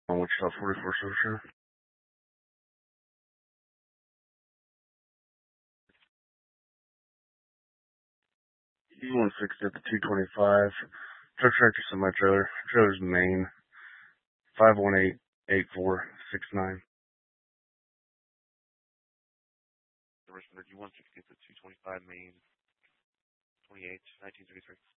On Wichita 44 Social. E160 at the 225. Truck tractor semi-trailer. Trailer's main. 518-8469. The Richmond E160 at the 225 main. 28, 1933.